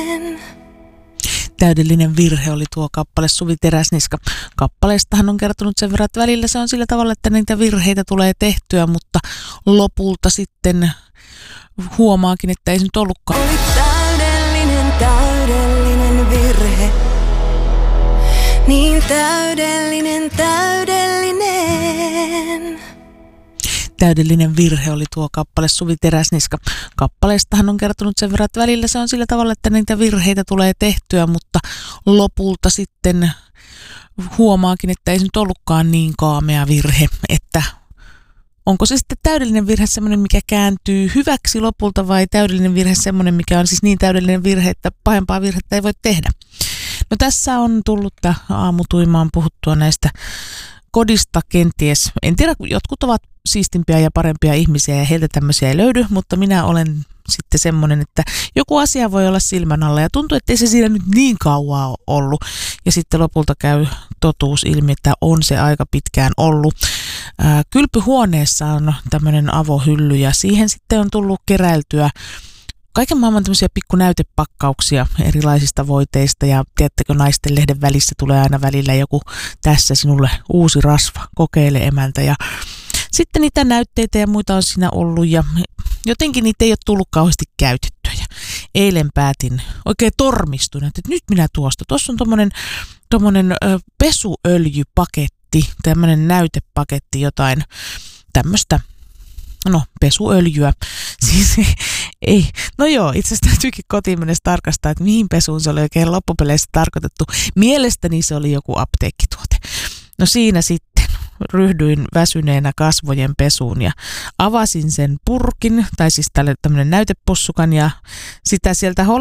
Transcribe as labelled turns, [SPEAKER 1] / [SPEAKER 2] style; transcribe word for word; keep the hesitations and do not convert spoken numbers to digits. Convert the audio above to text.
[SPEAKER 1] Täydellinen virhe oli tuo kappale Suvi Teräsniska. Kappaleestahan on kertonut sen verran, että välillä se on sillä tavalla, että niitä virheitä tulee tehtyä, mutta lopulta sitten huomaakin, että ei se nyt ollutkaan.
[SPEAKER 2] Oli täydellinen, täydellinen virhe. Niin täydellinen, täydellinen.
[SPEAKER 1] Täydellinen virhe oli tuo kappale Suvi Teräsniska. Kappaleestahan on kertonut sen verran, että välillä se on sillä tavalla, että niitä virheitä tulee tehtyä, mutta lopulta sitten huomaakin, että ei se nyt ollutkaan niin kaamea virhe, että onko se sitten täydellinen virhe semmoinen, mikä kääntyy hyväksi lopulta, vai täydellinen virhe semmoinen, mikä on siis niin täydellinen virhe, että pahempaa virhettä ei voi tehdä. No tässä on tullut aamutuimaan puhuttua näistä kodista kenties. En tiedä, jotkut ovat siistimpiä ja parempia ihmisiä ja heiltä tämmöisiä ei löydy, mutta minä olen sitten semmoinen, että joku asia voi olla silmän alla ja tuntuu, että ei se siinä nyt niin kauaa ole ollut. Ja sitten lopulta käy totuus ilmi, että on se aika pitkään ollut. Ää, kylpyhuoneessa on tämmöinen avohylly ja siihen sitten on tullut keräiltyä kaiken maailman tämmöisiä pikkunäytepakkauksia erilaisista voiteista ja tiedättekö, naisten lehden välissä tulee aina välillä joku tässä sinulle uusi rasva, kokeile emäntä ja sitten niitä näytteitä ja muita on siinä ollut ja jotenkin niitä ei ole tullut kauheasti käytettyä ja eilen päätin, oikein tormistuin, että nyt minä tuosta, tuossa on tommonen, tommonen ö, pesuöljypaketti, tämmönen näytepaketti, jotain tämmöistä. No, pesuöljyä. Siis ei. No joo, itse asiassa täytyykin kotiin mennessä tarkastaa, että mihin pesuun se oli oikein loppupeleissä tarkoitettu. Mielestäni se oli joku apteekkituote. No siinä sitten ryhdyin väsyneenä kasvojen pesuun ja avasin sen purkin, tai siis tämmöinen näytepussukan ja sitä sieltä